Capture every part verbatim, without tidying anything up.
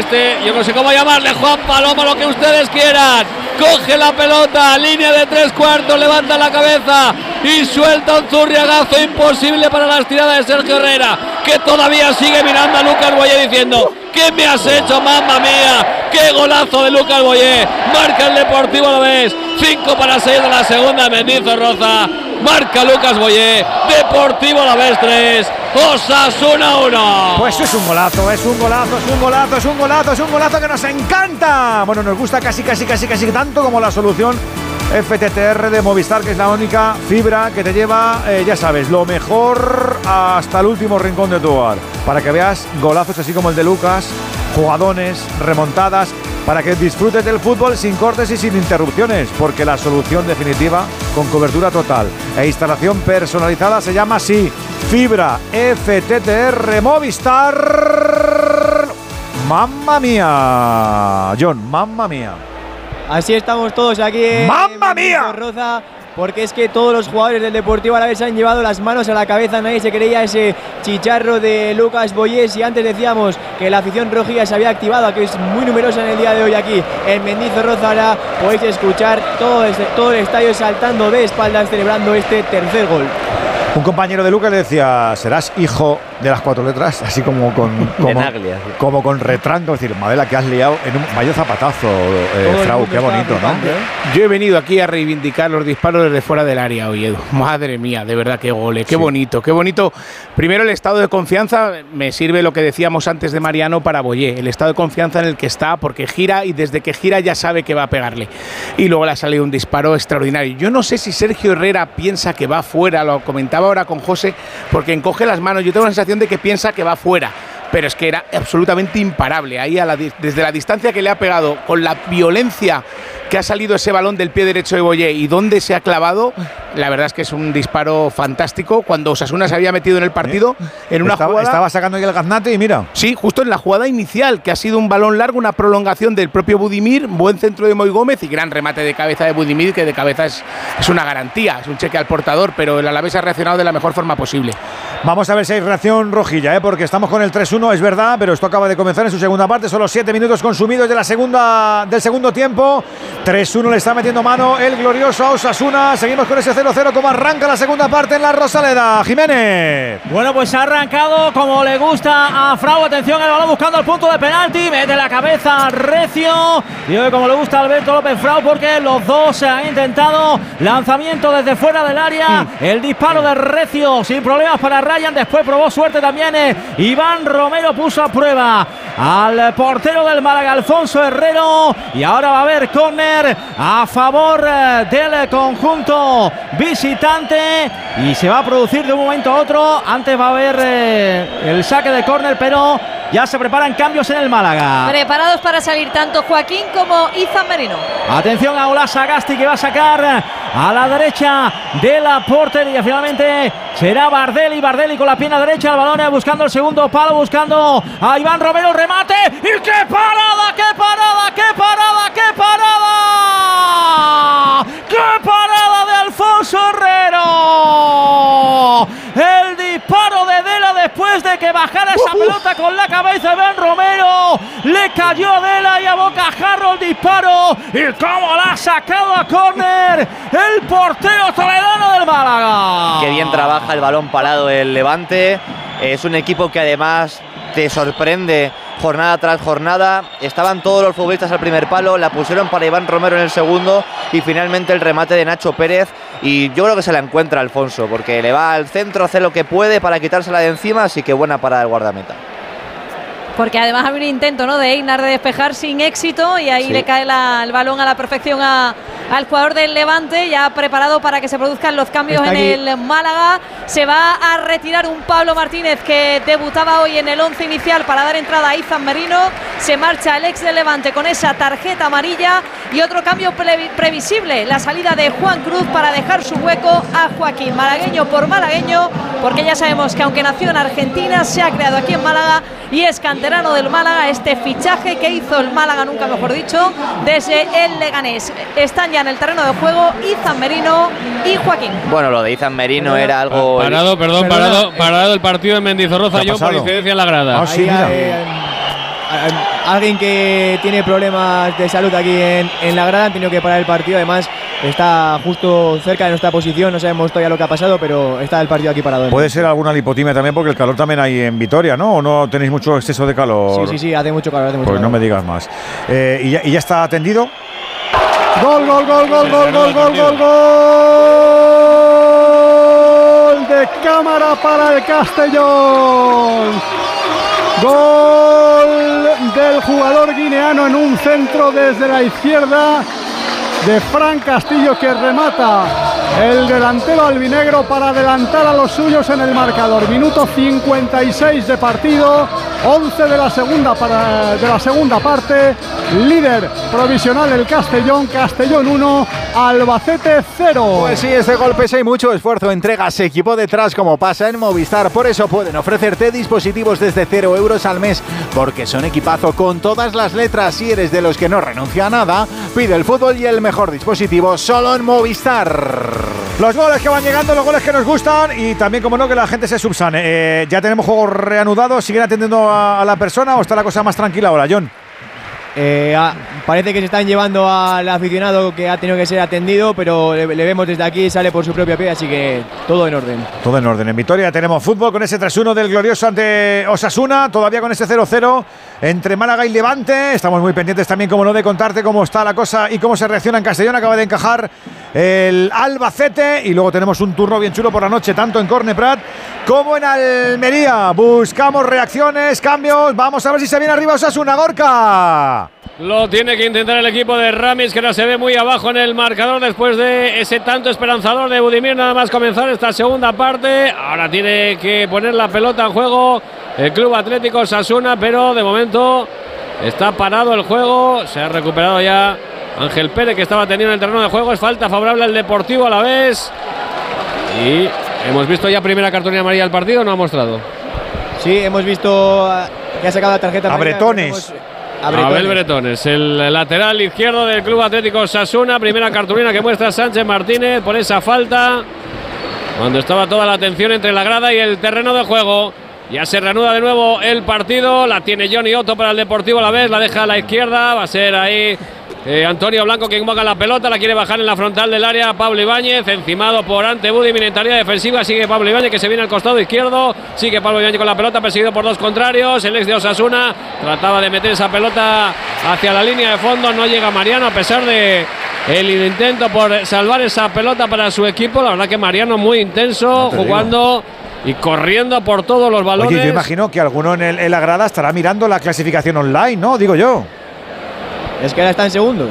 este, yo no sé cómo llamarle, Juan Paloma, lo que ustedes quieran. Coge la pelota, línea de tres cuartos, levanta la cabeza y suelta un zurriagazo imposible para la estirada de Sergio Herrera, que todavía sigue mirando a Lucas Boyé diciendo: ¿qué me has hecho, mamma mía? ¡Qué golazo de Lucas Boyé! Marca el Deportivo Alavés, cinco para seis de la segunda, Mendizorroza. Marca Lucas Boyé, Deportivo Alavés tres, Osasuna uno. Pues es un golazo, es un golazo, es un golazo, es un golazo, es un golazo que nos encanta. Bueno, nos gusta casi, casi, casi, casi tanto como la solución F T T R de Movistar, que es la única fibra que te lleva, eh, ya sabes, lo mejor hasta el último rincón de tu hogar. Para que veas golazos así como el de Lucas, jugadones, remontadas, para que disfrutes del fútbol sin cortes y sin interrupciones, porque la solución definitiva, con cobertura total e instalación personalizada, se llama así: Fibra F T T R Movistar. ¡Mamma mía! John, ¡mamma mía! Así estamos todos aquí en ¡Mamma mía! Roza, porque es que todos los jugadores del Deportivo Alavés han llevado las manos a la cabeza. Nadie se creía ese chicharro de Lucas Boyé. Y antes decíamos que la afición rojilla se había activado, que es muy numerosa en el día de hoy aquí en Mendizorroza. Ahora podéis escuchar todo, este, todo el estadio saltando de espaldas, celebrando este tercer gol. Un compañero de Lucas le decía: serás hijo de las cuatro letras, así como con como, Naglia, sí. como con retranco, es decir, Madela, que has liado en un vaya zapatazo, eh, Frau, qué bonito, ¿no? ¿eh? Yo he venido aquí a reivindicar los disparos desde fuera del área hoy, Edu. Madre mía, de verdad, qué gole, qué sí. bonito, qué bonito. Primero, el estado de confianza, me sirve lo que decíamos antes de Mariano para Boyé, el estado de confianza en el que está, porque gira y desde que gira ya sabe que va a pegarle. Y luego le ha salido un disparo extraordinario. Yo no sé si Sergio Herrera piensa que va fuera, lo comentaba ahora con José, porque encoge las manos. Yo tengo la sensación de que piensa que va fuera, pero es que era absolutamente imparable. Ahí a la, desde la distancia que le ha pegado, con la violencia que ha salido ese balón del pie derecho de Boyé y dónde se ha clavado, la verdad es que es un disparo fantástico. Cuando Osasuna se había metido en el partido, en una estaba, jugada... Estaba sacando ahí el gaznate y mira. Sí, justo en la jugada inicial, que ha sido un balón largo, una prolongación del propio Budimir, buen centro de Moy Gómez y gran remate de cabeza de Budimir, que de cabeza es, es una garantía, es un cheque al portador, pero el Alavés ha reaccionado de la mejor forma posible. Vamos a ver si hay reacción rojilla, ¿eh? Porque estamos con el tres uno, es verdad, pero esto acaba de comenzar en su segunda parte. Son los siete minutos consumidos de la segunda, del segundo tiempo. tres uno le está metiendo mano el glorioso Osasuna. Seguimos con ese cero cero, como arranca la segunda parte en la Rosaleda. Jiménez. Bueno, pues ha arrancado como le gusta a Frau. Atención, el balón buscando el punto de penalti. Mete la cabeza recio. Y hoy como le gusta a Alberto López Frau, porque los dos se han intentado lanzamiento desde fuera del área. Mm. El disparo de recio sin problemas para Ryan. Después probó suerte también. Eh, Iván Romero puso a prueba al portero del Málaga, Alfonso Herrero. Y ahora va a haber córner a favor del conjunto visitante y se va a producir de un momento a otro. Antes va a haber eh, el saque de córner, pero ya se preparan cambios en el Málaga. Preparados para salir tanto Joaquín como Izan Merino. Atención a Olas Sagasti, que va a sacar a la derecha de la portería. Finalmente será Bardelli, Bardelli con la pierna derecha, el balón buscando el segundo palo, buscando a Iván Romero, remate. ¡Y qué parada, qué parada, qué parada, qué parada! ¡Qué parada de Alfonso Herrero! El disparo de Dela después de que bajara esa uh, pelota con la cabeza de Iván Romero. Le cayó a Dela y a bocajarro el disparo. Y cómo la ha sacado a córner el portero toledano del Málaga. Qué bien trabaja el balón parado el Levante. Es un equipo que además te sorprende jornada tras jornada. Estaban todos los futbolistas al primer palo, la pusieron para Iván Romero en el segundo y finalmente el remate de Nacho Pérez. Y yo creo que se la encuentra Alfonso, porque le va al centro, hace lo que puede para quitársela de encima, así que buena para el guardameta. Porque además había un intento, ¿no?, de Einar de despejar sin éxito y ahí sí. le cae la, el balón a la perfección a, al jugador del Levante, ya preparado para que se produzcan los cambios Está en aquí. el Málaga. Se va a retirar un Pablo Martínez que debutaba hoy en el once inicial para dar entrada a Izan Merino. Se marcha el ex del Levante con esa tarjeta amarilla y otro cambio pre previsible, la salida de Juan Cruz para dejar su hueco a Joaquín. Malagueño por malagueño, porque ya sabemos que aunque nació en Argentina, se ha creado aquí en Málaga y es canterano del Málaga. Este fichaje que hizo el Málaga, nunca mejor dicho, desde el Leganés. Están ya en el terreno de juego Izan Merino y Joaquín. Bueno, lo de Izan Merino era algo... Parado, perdón, parado, parado el partido en Mendizorroza, yo por incidencia en la grada. Oh, sí, ahí, mira. ahí, alguien que tiene problemas de salud aquí en, en la grada, han tenido que parar el partido. Además, está justo cerca de nuestra posición, no sabemos todavía lo que ha pasado, pero está el partido aquí parado. Puede ser alguna lipotimia también, porque el calor también hay en Vitoria, ¿no? ¿O no tenéis mucho exceso de calor? Sí, sí, sí, hace mucho calor. Hace mucho pues calor. no me digas más. Eh, ¿y, ya, ¿Y ya está atendido? Gol, gol, gol, gol, gol, gol, gol, gol, gol de cámara para el Castellón. Gol del jugador guineano en un centro desde la izquierda de Fran Castillo, que remata el delantero albinegro para adelantar a los suyos en el marcador. Minuto cincuenta y seis de partido, once de la segunda para, de la segunda parte. Líder provisional el Castellón, Castellón uno, Albacete cero. Pues sí, este gol pesa y mucho esfuerzo, entrega, se equipó detrás como pasa en Movistar. Por eso pueden ofrecerte dispositivos desde cero euros al mes, porque son equipazo con todas las letras. Si eres de los que no renuncia a nada, pide el fútbol y el mejor dispositivo solo en Movistar. Los goles que van llegando, los goles que nos gustan y también, como no, que la gente se subsane. Eh, ya tenemos juegos reanudados. ¿Siguen atendiendo a, a la persona o está la cosa más tranquila ahora, John? Eh, ah, parece que se están llevando al aficionado que ha tenido que ser atendido, pero le, le vemos desde aquí, sale por su propio pie, así que todo en orden. Todo en orden. En Vitoria tenemos fútbol con ese tres uno del glorioso ante Osasuna, todavía con ese cero cero entre Málaga y Levante. Estamos muy pendientes también, como no, de contarte cómo está la cosa y cómo se reacciona en Castellón. Acaba de encajar el Albacete y luego tenemos un turno bien chulo por la noche, tanto en Corne Prat como en Almería. Buscamos reacciones, cambios. Vamos a ver si se viene arriba Osasuna. Gorka. Lo tiene que intentar el equipo de Ramis, que no se ve muy abajo en el marcador después de ese tanto esperanzador de Budimir, nada más comenzar esta segunda parte. Ahora tiene que poner la pelota en juego el Club Atlético Osasuna, pero de momento está parado el juego. Se ha recuperado ya Ángel Pérez, que estaba teniendo en el terreno de juego. Es falta favorable al Deportivo a la vez. Y hemos visto ya primera cartulina amarilla del partido, ¿no ha mostrado? Sí, hemos visto que ha sacado la tarjeta a Bretones. A Bretones. Abel Bretones, el lateral izquierdo del Club Atlético Osasuna. Primera cartulina que muestra Sánchez Martínez por esa falta, cuando estaba toda la atención entre la grada y el terreno de juego. Ya se reanuda de nuevo el partido. La tiene Johnny Otto para el Deportivo a la vez. La deja a la izquierda. Va a ser ahí eh, Antonio Blanco quien invoca la pelota. La quiere bajar en la frontal del área Pablo Ibáñez. Encimado por Ante Budimir en tarea defensiva. Sigue Pablo Ibáñez, que se viene al costado izquierdo. Sigue Pablo Ibáñez con la pelota, perseguido por dos contrarios. El ex de Osasuna trataba de meter esa pelota hacia la línea de fondo. No llega Mariano, a pesar de el intento por salvar esa pelota para su equipo. La verdad que Mariano muy intenso, no jugando y corriendo por todos los balones. Oye, yo imagino que alguno en, el, en la grada estará mirando la clasificación online, ¿no? Digo yo. Es que ahora están segundos.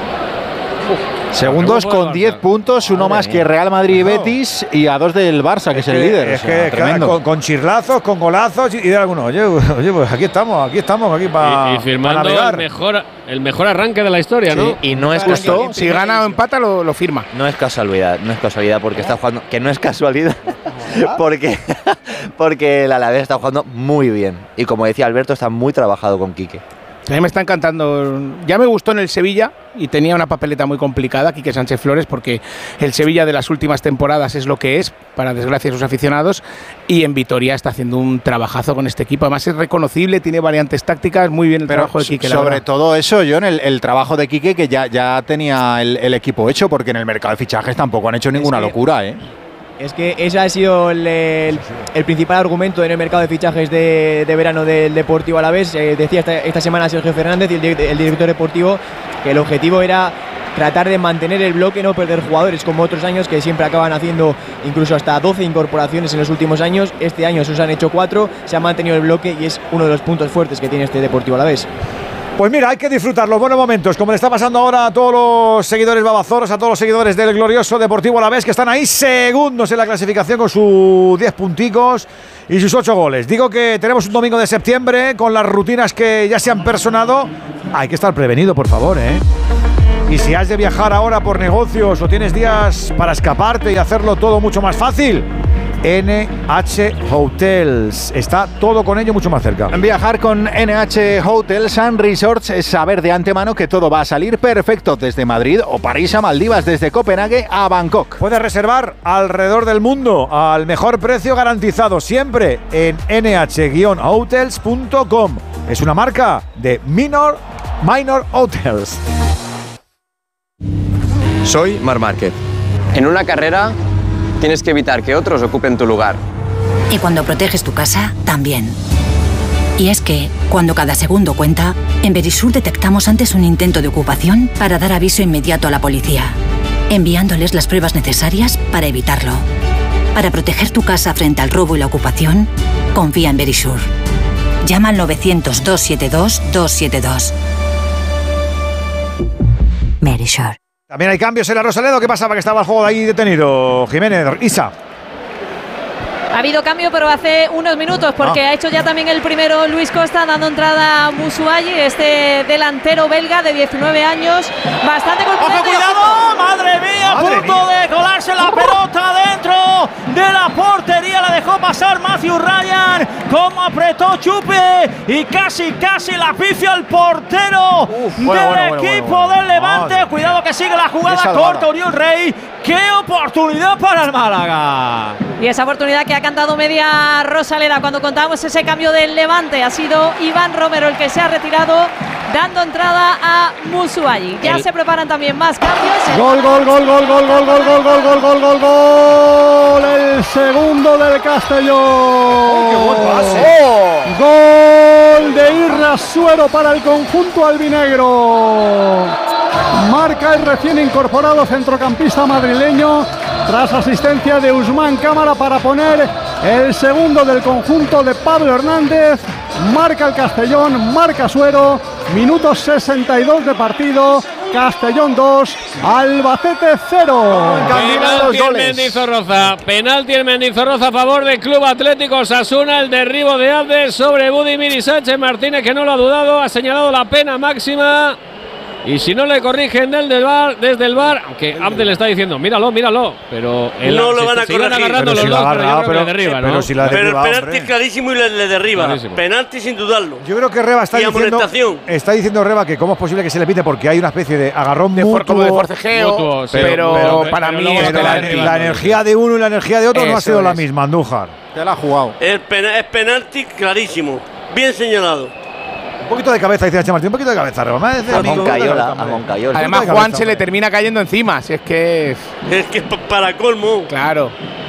Uf, segundos con diez puntos, uno Madre más mía. que Real Madrid y Betis, y a dos del Barça, que es, es el que, líder. Es o sea, que, claro, con, con chirlazos, con golazos y de algunos. Oye, oye, pues aquí estamos, aquí estamos, aquí para. Y, y firmando pa el, mejor, el mejor arranque de la historia, sí, ¿no? Y no es justo. Si gana o empata, lo, lo firma. No es casualidad, no es casualidad porque está jugando. Que no es casualidad. porque, porque el Alavés está jugando muy bien. Y como decía Alberto, está muy trabajado con Quique. A mí me está encantando. Ya me gustó en el Sevilla y tenía una papeleta muy complicada, Quique Sánchez Flores, porque el Sevilla de las últimas temporadas es lo que es, para desgracia de sus aficionados, y en Vitoria está haciendo un trabajazo con este equipo. Además es reconocible, tiene variantes tácticas, muy bien el Pero trabajo de Quique. Sobre todo eso, John, el, el trabajo de Quique, que ya, ya tenía el, el equipo hecho, porque en el mercado de fichajes tampoco han hecho ninguna es que, locura, ¿eh? Es que ese ha sido el, el, el principal argumento en el mercado de fichajes de, de verano del Deportivo Alavés. Eh, decía esta, esta semana Sergio Fernández, el, el director deportivo, que el objetivo era tratar de mantener el bloque, no perder jugadores como otros años, que siempre acaban haciendo incluso hasta doce incorporaciones en los últimos años. Este año se han hecho cuatro, se ha mantenido el bloque y es uno de los puntos fuertes que tiene este Deportivo Alavés. Pues mira, hay que disfrutar los buenos momentos, como le está pasando ahora a todos los seguidores babazoros, a todos los seguidores del glorioso Deportivo Alavés, que están ahí segundos en la clasificación con sus diez punticos y sus ocho goles. Digo que tenemos un domingo de septiembre con las rutinas que ya se han personado. Hay que estar prevenido, por favor, ¿eh? Y si has de viajar ahora por negocios o tienes días para escaparte y hacerlo todo mucho más fácil, N H Hotels. Está todo con ello mucho más cerca. Viajar con N H Hotels and Resorts es saber de antemano que todo va a salir perfecto desde Madrid o París a Maldivas, desde Copenhague a Bangkok. Puedes reservar alrededor del mundo al mejor precio garantizado, siempre en N H hotels punto com. es una marca de Minor, Minor Hotels. Soy Marc Márquez. En una carrera tienes que evitar que otros ocupen tu lugar. Y cuando proteges tu casa, también. Y es que, cuando cada segundo cuenta, en Verisur detectamos antes un intento de ocupación para dar aviso inmediato a la policía, enviándoles las pruebas necesarias para evitarlo. Para proteger tu casa frente al robo y la ocupación, confía en Verisur. Llama al novecientos, doscientos setenta y dos, doscientos setenta y dos. Verisur. También hay cambios en la Rosaleda. ¿Qué pasaba? Que estaba el juego de ahí detenido. Jiménez, Isa. Ha habido cambio, pero hace unos minutos, porque ah. ha hecho ya también el primero Luis Costa, dando entrada a Musuayi, este delantero belga de diecinueve años, bastante ¡ojo, cuidado! ¡Madre mía! A punto mía. de colarse la pelota dentro de la portería, la dejó pasar Matthew Ryan, como apretó Chupe y casi, casi la pifia el portero Uf, del bueno, bueno, equipo bueno, bueno. del Levante. Madre. Cuidado que sigue la jugada corta, Oriol Rey. ¡Qué oportunidad para el Málaga! Y esa oportunidad que ha cantado media Rosaleda cuando contábamos ese cambio del Levante ha sido Iván Romero el que se ha retirado, dando entrada a Musuayi. Ya el... se preparan también más cambios. Gol, gol, gol, gol, gol, gol, gol, gol, gol, gol, gol, gol, gol. El segundo del Castellón. Oh, ¡qué buen pase! Oh. Gol de Irrasuero para el conjunto albinegro. Marca el recién incorporado centrocampista madrileño tras asistencia de Usman Cámara para poner el segundo del conjunto de Pablo Hernández. Marca el Castellón, marca Suero, minuto sesenta y dos de partido. Castellón dos, Albacete cero. Penalti en Mendizorroza, penalti en Mendizorroza a favor del Club Atlético Osasuna. El derribo de Abde sobre Budimir y Sánchez Martínez, que no lo ha dudado, ha señalado la pena máxima. Y si no le corrigen desde el bar, desde el bar, aunque Abdel le está diciendo, míralo, míralo, pero el, no lo van a corregir. Agarrando pero los si dos, agarra, pero, pero, pero, derriba, pero, ¿no? si la pero derriba, el penalti hombre. es clarísimo y le, le derriba. Clarísimo. Penalti sin dudarlo. Yo creo que Reba está y diciendo, está diciendo Reba que cómo es posible que se le pite porque hay una especie de agarrón de mutuo, como de forcejeo, mutuo, sí, pero, pero, pero para pero mí pero la, la energía de uno y la energía de otro Eso no ha sido es. la misma, Andújar. Te la ha jugado. El pena, es penalti clarísimo, bien señalado. Un poquito de cabeza, dice Sánchez Martín, un poquito de cabeza, Reba. A Moncayola, a Moncayola. Además, Juan cabeza, se hombre. le termina cayendo encima, si es que es… Es que es para colmo. Claro.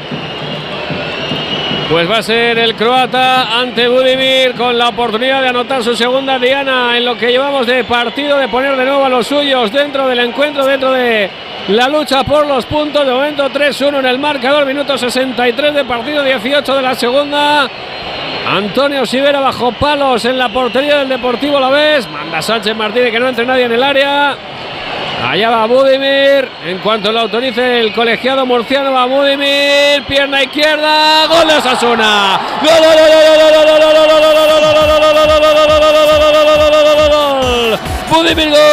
Pues va a ser el croata ante Budimir con la oportunidad de anotar su segunda diana en lo que llevamos de partido, de poner de nuevo a los suyos dentro del encuentro, dentro de la lucha por los puntos. De momento tres uno en el marcador, minuto sesenta y tres de partido, dieciocho de la segunda. Antonio Sivera bajo palos en la portería del Deportivo Alavés. Manda Sánchez Martínez que no entre nadie en el área. Allá va Budimir. En cuanto lo autorice el colegiado murciano, va Budimir. Pierna izquierda. Gol de Osasuna. Gol, gol, gol, gol, gol, gol, gol, gol. Budimir, gol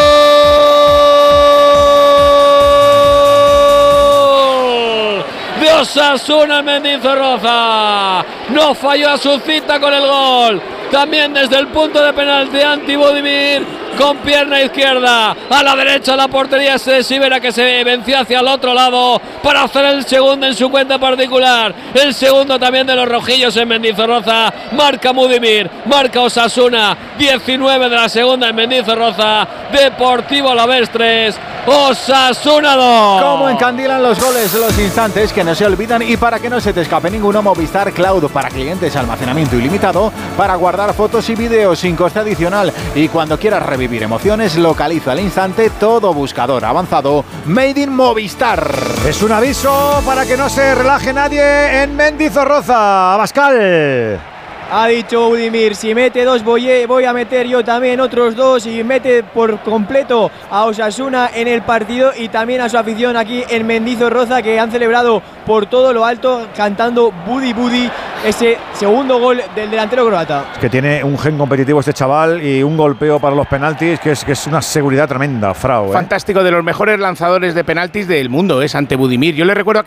de Osasuna. Mendizorroza no falló a su cita con el gol. También desde el punto de penalti anti Budimir, con pierna izquierda a la derecha la portería de Sivera, que se venció hacia el otro lado para hacer el segundo en su cuenta particular. El segundo también de los rojillos en Mendizorroza. Marca Budimir, marca Osasuna. diecinueve de la segunda en Mendizorroza. Deportivo Alavés tres, Osasuna dos. Cómo encandilan los goles, los instantes que no se olvidan, y para que no se te escape ninguno, Movistar Cloud para clientes, almacenamiento ilimitado para guardar fotos y vídeos sin coste adicional, y cuando quieras revivir emociones, localiza al instante todo buscador avanzado Made in Movistar. Es un aviso para que no se relaje nadie en Mendizorroza. Abascal. Ha dicho Budimir, si mete dos voy, voy a meter yo también otros dos, y mete por completo a Osasuna en el partido y también a su afición aquí en Mendizorroza, que han celebrado por todo lo alto cantando Budi Budi, ese segundo gol del delantero croata. Es que tiene un gen competitivo este chaval y un golpeo para los penaltis que es, que es una seguridad tremenda, Frau. ¿eh? Fantástico, de los mejores lanzadores de penaltis del mundo es ante Budimir. Yo le recuerdo